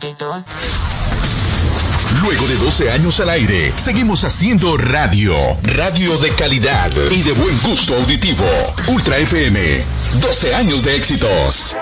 Luego de 12 años al aire, seguimos haciendo radio. Radio de calidad y de buen gusto auditivo. Ultra FM. 12 años de éxitos.